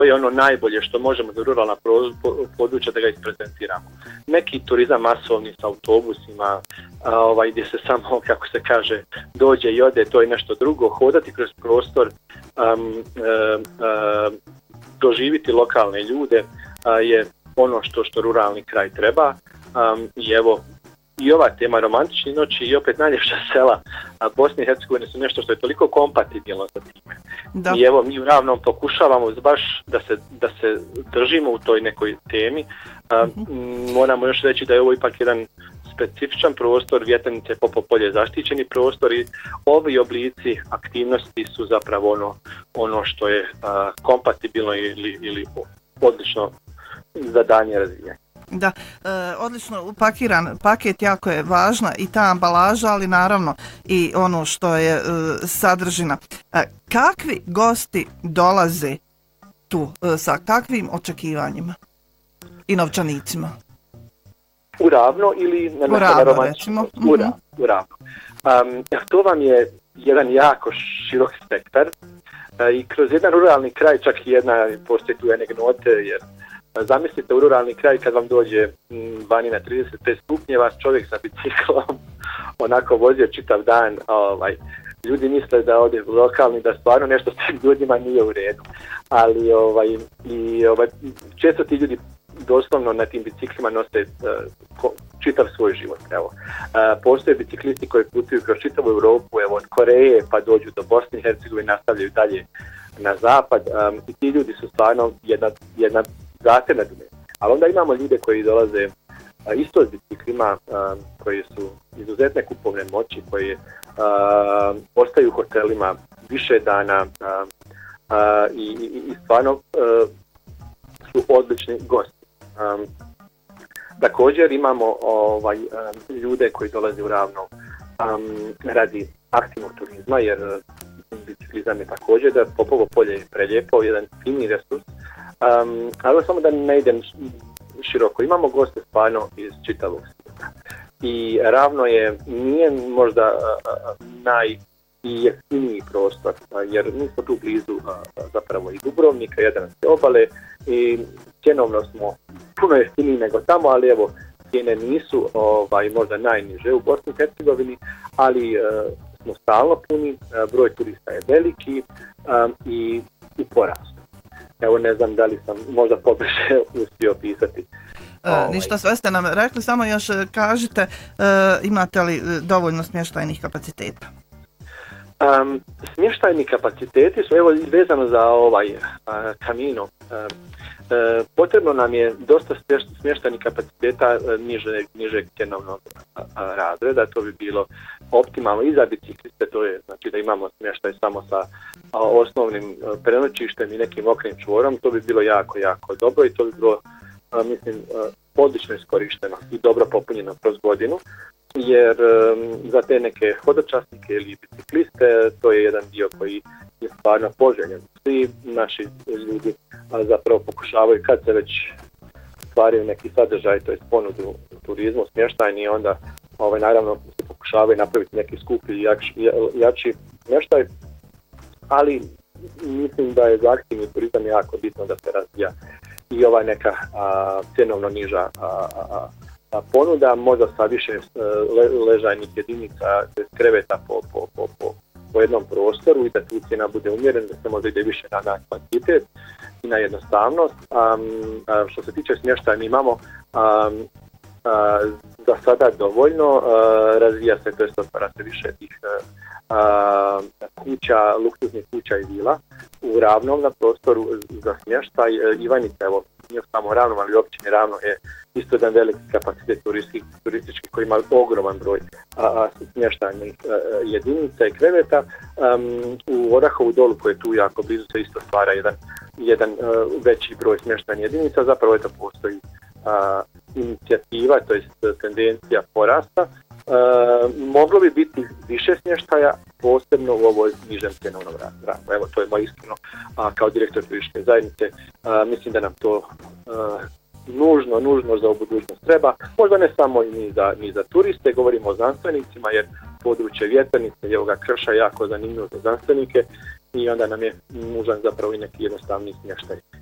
to je ono najbolje što možemo za ruralna područja da ga isprezentiramo. Neki turizam masovni s autobusima, gdje se samo, kako se kaže, dođe i ode, to je nešto drugo. Hodati kroz prostor, doživiti lokalne ljude je ono što ruralni kraj treba. I evo, i ova tema romantične noći i opet najljepša sela Bosne i Hercegovine su nešto što je toliko kompatibilno sa time. Da. I evo, mi u Ravnom pokušavamo baš da se držimo u toj nekoj temi. Moramo još reći da je ovo ipak jedan specifičan prostor, Vjetrnice, Popovo polje zaštićeni prostor i ovi oblici aktivnosti su zapravo ono što je kompatibilno ili odlično za daljnje razvijanje. Da, odlično upakiran paket, jako je važna i ta ambalaža, ali naravno i ono što je sadržina. Kakvi gosti dolaze tu, sa kakvim očekivanjima i novčanicima? U Ravno ili na Ravno, recimo. U Ravno. To vam je jedan jako širok spektar i kroz jedan ruralni kraj čak i postoji tu anegdote, jer zamislite u ruralni kraj kad vam dođe vani na 35 stupnjeva čovjek sa biciklom onako vozio čitav dan, ljudi misle da ovdje lokalni, da stvarno nešto s tim ljudima nije u redu, ali često ti ljudi doslovno na tim biciklima nose čitav svoj život. Evo. Postoje biciklisti koji putuju kroz čitavu Europu, evo, od Koreje pa dođu do Bosne i Hercegovine, nastavljaju dalje na zapad, i ti ljudi su stvarno jedna zahtjevna dimenzija. Ali onda imamo ljude koji dolaze isto s biciklima, koji su izuzetne kupovne moći, koji ostaju u hotelima više dana i stvarno su odlični gosti. Također imamo ljude koji dolaze u Ravno radi aktivnog turizma, jer biciklizam je također da Popovo polje je prelijepo, jedan fini resurs. Ali samo da ne idem široko, imamo goste stvarno iz čitavog svijeta. I Ravno nije možda najjeftiniji prostor, jer mi smo tu blizu zapravo i Dubrovnika, Jadranske obale, i cjenovno smo puno jeftiniji nego tamo, ali evo, cijene nisu možda najniže u Bosni i Hercegovini, ali smo stalno puni, broj turista je veliki i u porastu. Evo, ne znam da li sam možda pobliže uspio opisati. Ništa, sve ste nam rekli, samo još kažite, imate li dovoljno smještajnih kapaciteta? Smještajni kapaciteti su, evo, vezano za Camino. Potrebno nam je dosta smještajnih kapaciteta nižeg cjenovnog razreda, to bi bilo optimalno i za bicikliste, to je znači da imamo smještaj samo sa osnovnim prenoćištem i nekim okrenim čvorom, to bi bilo jako, jako dobro i to bi bilo, mislim, odlično iskorišteno i dobro popunjeno kroz godinu, jer za te neke hodočasnike ili bicikliste to je jedan dio koji je stvarno poželjen. Svi naši ljudi zapravo pokušavaju, kad se već stvaraju neki sadržaj, to je ponudu u turizmu, smještajni, onda naravno se pokušavaju napraviti neki skupi i jači smještaj, ali mislim da je za aktivni turizam jako bitno da se razvija i neka cjenovno niža ponuda, možda sa više ležajnih jedinica, kreveta po jednom prostoru i da tu cijena bude umjerena, da se možda ide više na kvantitet i na jednostavnost. Što se tiče smještaja, mi imamo za sada dovoljno, razvija se, to jest otvara se više tih kuća, luksuznih kuća i vila u Ravnom na prostoru za smještaj. Ivanjica, evo, nije samo Ravnom, ali općini Ravno je isto jedan veliki kapacitet turistički koji ima ogroman broj smještajnih jedinica i kreveta. U Orahovu dolu, koji je tu jako blizu, se isto stvara jedan veći broj smještajnih jedinica. Zapravo to postoji inicijativa, to je tendencija porasta. Moglo bi biti više smještaja, posebno u ovoj nižem cjenovnom razredu. Evo, to je moje iskreno kao direktor turističke zajednice. Mislim da nam to nužno za u budućnost treba. Možda ne samo ni za turiste, govorimo o znanstvenicima, jer područje Vjetrnice i ovoga krša jako zanimljivo za znanstvenike i onda nam je nužan zapravo i neki jednostavni smještaj